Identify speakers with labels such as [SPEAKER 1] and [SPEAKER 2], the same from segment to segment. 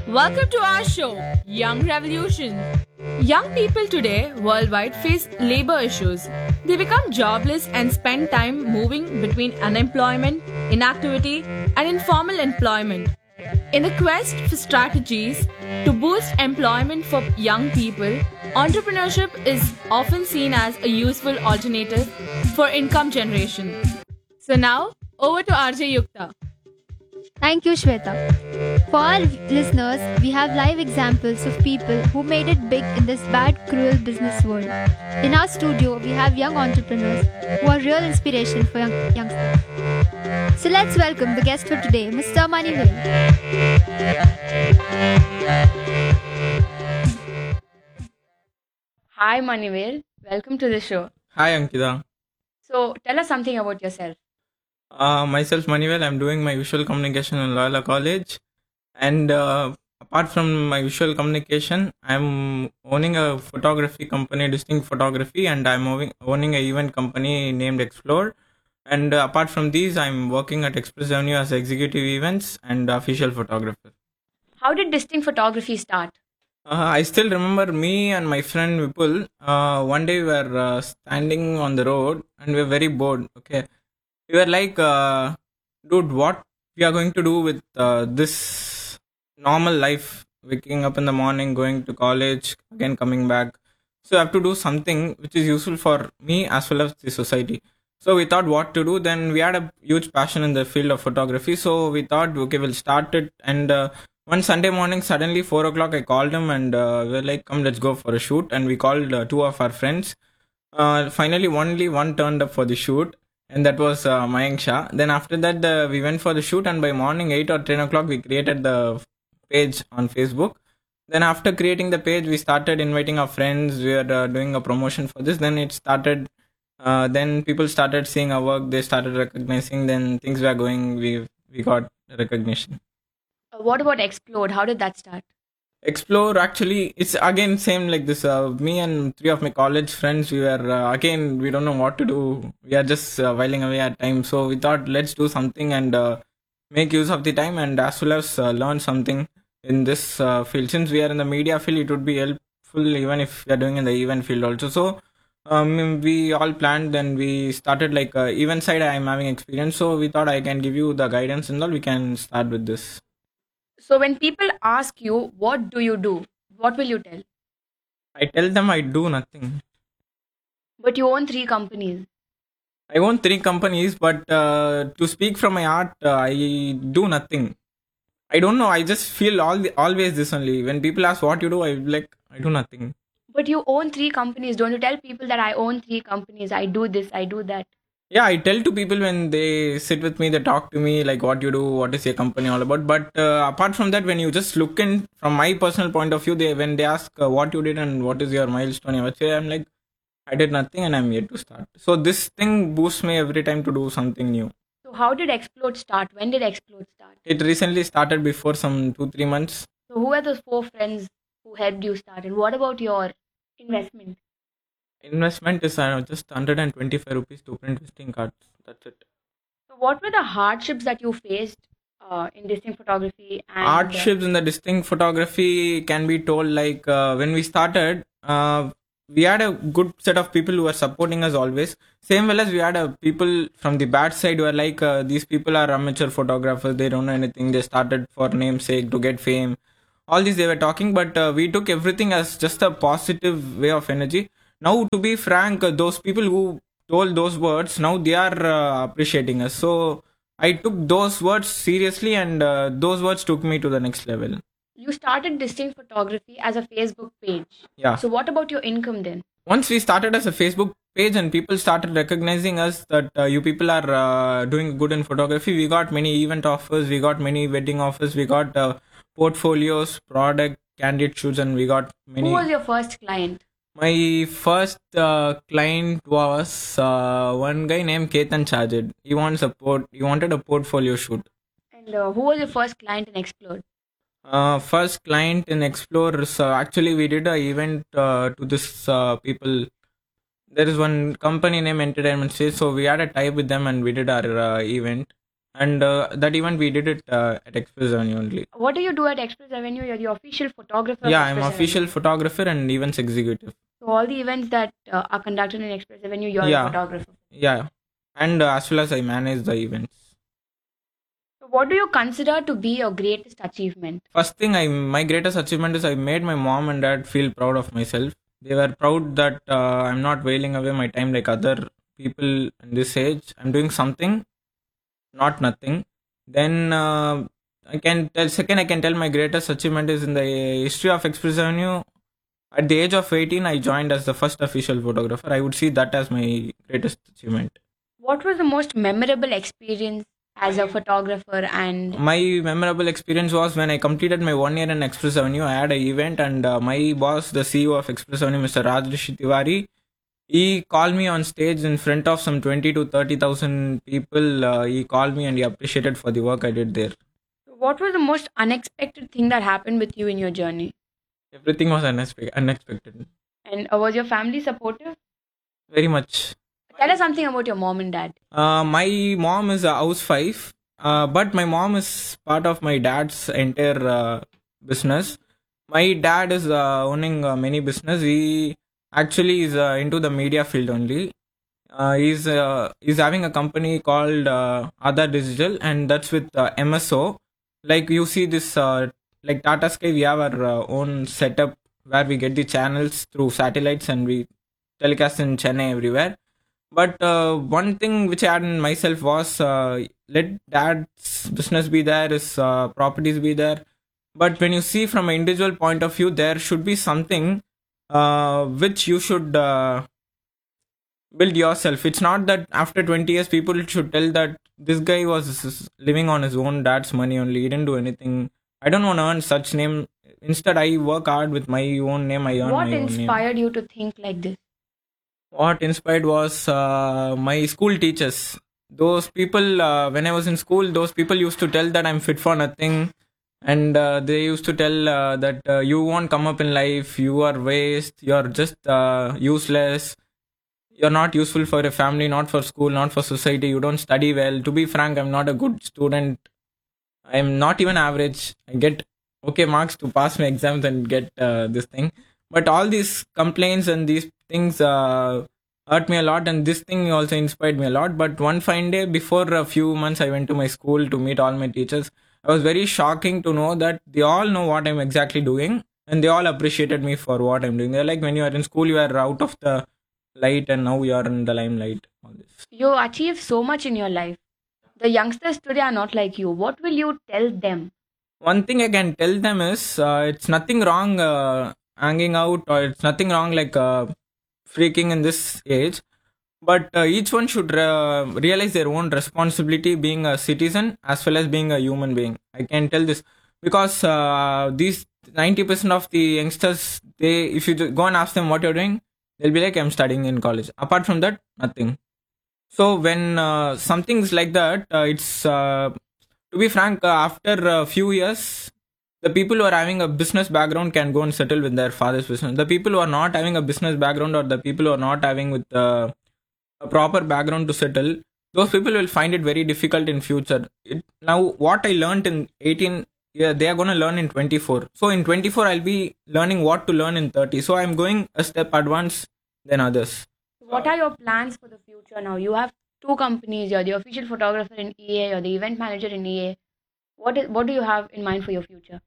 [SPEAKER 1] Welcome to our show, Young Revolution. Young people today worldwide face labor issues. They become jobless and spend time moving between unemployment, inactivity, and informal employment. In the quest for strategies to boost employment for young people, entrepreneurship is often seen as a useful alternative for income generation. So now, over to RJ Yukta.
[SPEAKER 2] Thank you, Shweta. For our listeners, we have live examples of people who made it big in this bad, cruel business world. In our studio, we have young entrepreneurs who are real inspiration for youngsters. So let's welcome the guest for today, Mr. Manivel.
[SPEAKER 3] Hi, Manivel. Welcome to the show.
[SPEAKER 4] Hi Ankita.
[SPEAKER 3] So, tell us something about yourself.
[SPEAKER 4] Myself Manuel. I'm doing my visual communication in Loyola College, and apart from my visual communication, I'm owning a photography company, Distinct Photography, and I'm owning a event company named Explore. And apart from these, I'm working at Express Avenue as executive events and official photographer.
[SPEAKER 3] How did Distinct Photography start?
[SPEAKER 4] I still remember me and my friend Vipul. One day we were standing on the road and we were very bored. Okay, we were like, dude, what we are going to do with this normal life? Waking up in the morning, going to college, again coming back. So I have to do something which is useful for me as well as the society. So we thought what to do. Then we had a huge passion in the field of photography. So we thought, okay, we'll start it. And one Sunday morning, suddenly 4 o'clock, I called him and we were like, come, let's go for a shoot. And we called two of our friends. Finally, only one turned up for the shoot, and that was Mayank Shah. Then after that, we went for the shoot, and by morning 8 or 10 o'clock, we created the page on Facebook. Then after creating the page, we started inviting our friends. We were doing a promotion for this. Then it started. Then people started seeing our work. They started recognizing. Then things were going. We got recognition.
[SPEAKER 3] What about Explode? How did that start?
[SPEAKER 4] Explore, actually, it's again same like this. Me and three of my college friends, we were again, we don't know what to do. We are just whiling away our time. So we thought, let's do something and make use of the time, and as well as learn something in this field. Since we are in the media field, it would be helpful even if we are doing in the event field also. So we all planned, then we started like event side. I'm having experience, so we thought I can give you the guidance and all. We can start with this.
[SPEAKER 3] So, when people ask you, what do you do? What will you tell?
[SPEAKER 4] I tell them I do nothing.
[SPEAKER 3] But you own three companies.
[SPEAKER 4] I own three companies, but to speak from my heart, I do nothing. I don't know. I just feel always this only. When people ask what you do, I like I do nothing.
[SPEAKER 3] But you own three companies. Don't you tell people that I own three companies? I do this, I do that.
[SPEAKER 4] Yeah, I tell to people when they sit with me, they talk to me like what you do, what is your company all about. But apart from that, when you just look in from my personal point of view, when they ask what you did and what is your milestone, I would say I'm like I did nothing and I'm yet to start. So this thing boosts me every time to do something new.
[SPEAKER 3] So, how did Explode start? When did Explode start?
[SPEAKER 4] It recently started before some 2-3 months.
[SPEAKER 3] So, who are those four friends who helped you start? And what about your investment?
[SPEAKER 4] Investment is just 125 rupees to print visiting cards. That's it.
[SPEAKER 3] So, what were the hardships that you faced in distinct photography? And
[SPEAKER 4] Hardships in the distinct photography can be told like when we started, we had a good set of people who were supporting us always. Same well as we had people from the bad side who were like, these people are amateur photographers, they don't know anything, they started for namesake to get fame. All these they were talking, but we took everything as just a positive way of energy. Now, to be frank, those people who told those words, now they are appreciating us. So I took those words seriously, and those words took me to the next level.
[SPEAKER 3] you started distinct photography as a Facebook page.
[SPEAKER 4] Yeah.
[SPEAKER 3] So, what about your income then?
[SPEAKER 4] Once we started as a Facebook page and people started recognizing us that you people are doing good in photography, we got many event offers, we got many wedding offers, we got portfolios, product, candidate shoots, and we got many.
[SPEAKER 3] Who was your first client?
[SPEAKER 4] My first client was one guy named Ketan Chajid. He wanted a portfolio shoot.
[SPEAKER 3] And who was your first client in Explode?
[SPEAKER 4] First client in Explore. So actually, we did a event to this people. There is one company named Entertainment Stage. So we had a tie with them and we did our event. and that event we did it at Express Avenue only.
[SPEAKER 3] What do you do at Express Avenue? You're the official photographer of
[SPEAKER 4] Yeah, I'm
[SPEAKER 3] Express
[SPEAKER 4] official
[SPEAKER 3] Avenue.
[SPEAKER 4] photographer and events executive.
[SPEAKER 3] So all the events that are conducted in Express Avenue, you're
[SPEAKER 4] Yeah.
[SPEAKER 3] a photographer.
[SPEAKER 4] Yeah, and as well as I manage the events.
[SPEAKER 3] So what do you consider to be your greatest achievement?
[SPEAKER 4] First thing, my greatest achievement is I made my mom and dad feel proud of myself. They were proud that I'm not wailing away my time like other people in this age. I'm doing something, not nothing. Then I can tell. Second, I can tell my greatest achievement is in the history of Express Avenue. At the age of 18, I joined as the first official photographer. I would see that as my greatest achievement.
[SPEAKER 3] What was the most memorable experience as a photographer? And
[SPEAKER 4] My memorable experience was when I completed my 1 year in Express Avenue. I had an event, and my boss, the CEO of Express Avenue, Mr. Rajrishi Tiwari, he called me on stage in front of some 20 to 30,000 people. He called me and he appreciated for the work I did there.
[SPEAKER 3] what was the most unexpected thing that happened with you in your journey?
[SPEAKER 4] Everything was unexpected.
[SPEAKER 3] And was your family supportive?
[SPEAKER 4] Very much.
[SPEAKER 3] Tell us something about your mom and dad.
[SPEAKER 4] My mom is a housewife, but my mom is part of my dad's entire business. My dad is owning many business. He actually is into the media field only. He's having a company called Aadhar Digital, and that's with MSO. Like you see this, like Tata Sky, we have our own setup where we get the channels through satellites and we telecast in Chennai everywhere. But one thing which I had in myself was let dad's business be there, his properties be there. But when you see from an individual point of view, there should be something which you should build yourself. It's not that after 20 years people should tell that this guy was living on his own dad's money only. He didn't do anything. I don't want to earn such name. Instead, I work hard with my own name. I earn
[SPEAKER 3] What
[SPEAKER 4] my own name.
[SPEAKER 3] inspired you to think like this?
[SPEAKER 4] What inspired was my school teachers. Those people, when I was in school, those people used to tell that I'm fit for nothing. And they used to tell that you won't come up in life, you are waste, you're just useless, you're not useful for a family, not for school, not for society, you don't study well. To be frank, I'm not a good student. I'm not even average. I get okay marks to pass my exams and get this thing. But all these complaints and these things hurt me a lot, and this thing also inspired me a lot. But one fine day, before a few months, I went to my school to meet all my teachers. I was very shocking to know that they all know what I'm exactly doing, and they all appreciated me for what I'm doing. They're like, when you are in school, you are out of the light, and now you are in the limelight. All this.
[SPEAKER 3] You achieved so much in your life. The youngsters today are not like you. What will you tell them?
[SPEAKER 4] One thing I can tell them is it's nothing wrong hanging out, or it's nothing wrong like freaking in this age. But each one should realize their own responsibility being a citizen as well as being a human being. I can tell this because these 90% of the youngsters, they if you go and ask them what you're doing, they'll be like, I'm studying in college. Apart from that, nothing. So when something's like that, it's to be frank, after a few years, the people who are having a business background can go and settle with their father's business. The people who are not having a business background, or the people who are not having with a proper background to settle, those people will find it very difficult in future. Now, what I learned in 18, yeah, they are going to learn in 24. So in 24, I'll be learning what to learn in 30. So I'm going a step advance than others.
[SPEAKER 3] What are your plans for the future now? You have two companies. You're the official photographer in EA. You're the event manager in EA. What do you have in mind for your future?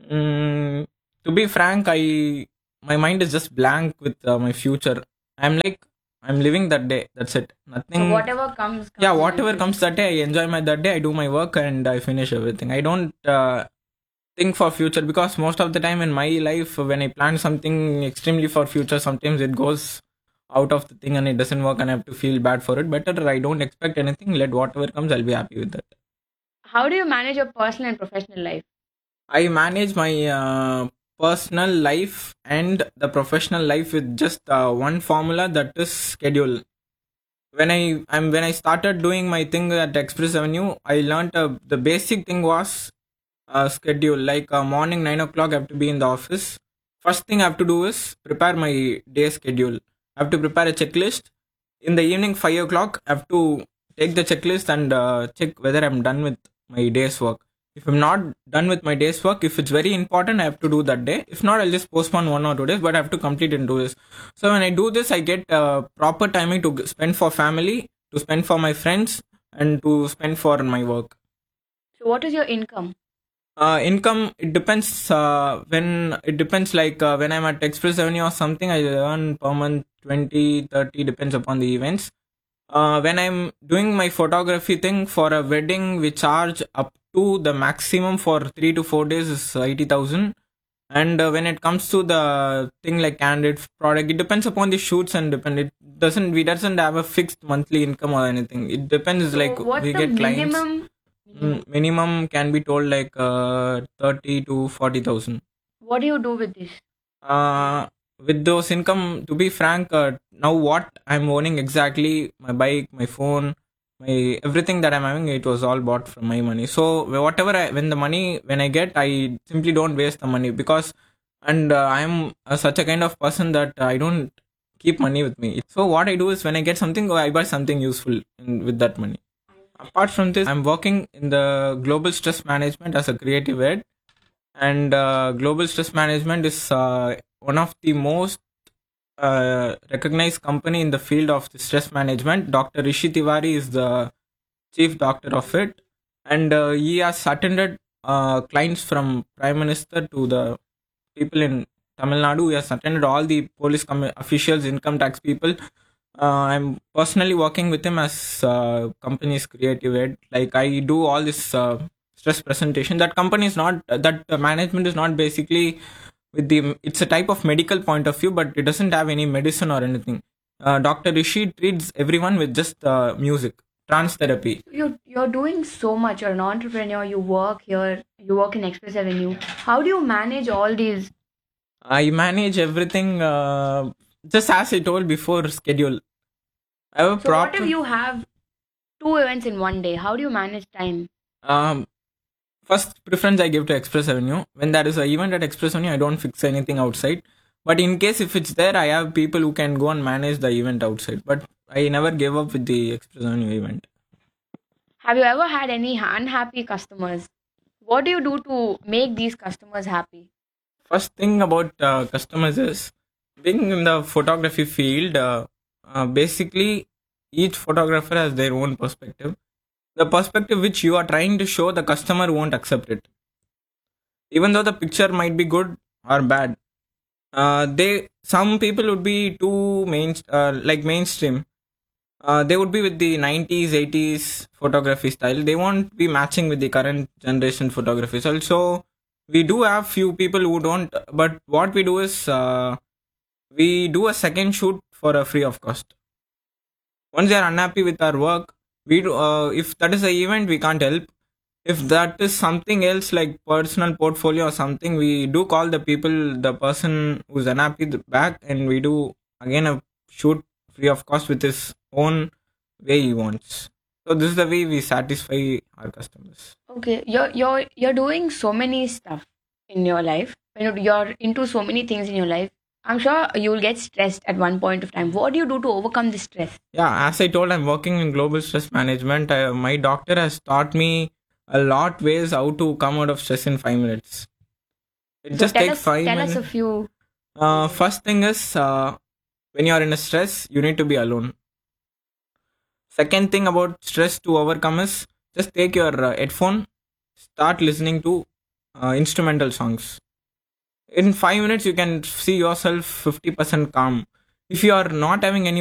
[SPEAKER 4] To be frank, my mind is just blank with my future. I'm living that day. That's it. Nothing.
[SPEAKER 3] So whatever comes
[SPEAKER 4] Yeah, whatever comes that day, I enjoy that day. I do my work and I finish everything. I don't think for future, because most of the time in my life, when I plan something extremely for future, sometimes it goes out of the thing and it doesn't work and I have to feel bad for it. Better I don't expect anything. Let whatever comes, I'll be happy with that.
[SPEAKER 3] How do you manage your personal and professional life?
[SPEAKER 4] I manage my personal life and the professional life with just one formula, that is schedule. When I started doing my thing at Express Avenue, I learned the basic thing was schedule. Like morning 9 o'clock, I have to be in the office. First thing I have to do is prepare my day schedule. I have to prepare a checklist. In the evening 5 o'clock, I have to take the checklist and check whether I'm done with my day's work. If I'm not done with my day's work, if it's very important, I have to do that day. If not, I'll just postpone 1 or 2 days, but I have to complete and do this. So when I do this, I get proper timing to spend for family, to spend for my friends, and to spend for my work.
[SPEAKER 3] So what is your income?
[SPEAKER 4] Income, it depends. When it depends, like when I'm at Express Avenue or something, I earn per month 20, 30, depends upon the events. When I'm doing my photography thing for a wedding, we charge up to the maximum for 3 to 4 days is 80,000. And when it comes to the thing like candid product, it depends upon the shoots and depend. It doesn't have a fixed monthly income or anything. It depends.
[SPEAKER 3] So
[SPEAKER 4] Like
[SPEAKER 3] what's
[SPEAKER 4] we
[SPEAKER 3] the
[SPEAKER 4] get clients.
[SPEAKER 3] minimum?
[SPEAKER 4] Minimum can be told like 30 to 40,000.
[SPEAKER 3] What do you do with this?
[SPEAKER 4] With those income, to be frank, now what I'm owning exactly, my bike, my phone, my everything that I'm having, it was all bought from my money. So whatever when I get, I simply don't waste the money because, and I'm such a kind of person that I don't keep money with me. So what I do is when I get something, I buy something useful with that money. Apart from this, I'm working in the global stress management as a creative head, and global stress management is one of the most recognized company in the field of the stress management. Dr. Rishi Tiwari is the chief doctor of it, and he has attended clients from Prime Minister to the people in Tamil Nadu. He has attended all the police officials, income tax people. I'm personally working with him as company's creative head. Like I do all this stress presentation. That company is not that management is not basically with the. It's a type of medical point of view, but it doesn't have any medicine or anything. Dr. Rishi treats everyone with just music, trance therapy.
[SPEAKER 3] You're doing so much. You're an entrepreneur. You work here. You work in Express Avenue. How do you manage all these?
[SPEAKER 4] I manage everything just as I told before schedule. I have a
[SPEAKER 3] So what
[SPEAKER 4] proper.
[SPEAKER 3] if you have 2 events in one day? How do you manage time?
[SPEAKER 4] Um, First preference I give to Express Avenue. When there is an event at Express Avenue, I don't fix anything outside. But in case if it's there, I have people who can go and manage the event outside. But I never gave up with the Express Avenue event.
[SPEAKER 3] Have you ever had any unhappy customers? What do you do to make these customers happy?
[SPEAKER 4] First thing about customers is being in the photography field. Basically, each photographer has their own perspective. The perspective which you are trying to show, the customer won't accept it. Even though the picture might be good or bad, some people would be too mainstream. They would be with the 90s, 80s photography style. They won't be matching with the current generation photography style. So we do have few people who don't. But what we do is we do a second shoot for a free of cost. Once they are unhappy with our work, we do, if that is an event, we can't help. If that is something else like personal portfolio or something, we do call the person who's unhappy back, and we do again a shoot free of cost with his own way he wants. So this is the way we satisfy our customers.
[SPEAKER 3] Okay, you're doing so many stuff in your life. When you're into so many things in your life, I'm sure you'll get stressed at one point of time. What do you do to overcome this stress?
[SPEAKER 4] Yeah, as I told, I'm working in global stress management. My doctor has taught me a lot ways how to come out of stress in 5 minutes. It
[SPEAKER 3] So
[SPEAKER 4] just
[SPEAKER 3] tell
[SPEAKER 4] takes
[SPEAKER 3] us,
[SPEAKER 4] 5 minutes.
[SPEAKER 3] a few.
[SPEAKER 4] First thing is when you are in a stress, you need to be alone. Second thing about stress to overcome is just take your headphone, start listening to instrumental songs. In 5 minutes, you can see yourself 50% calm. If you are not having any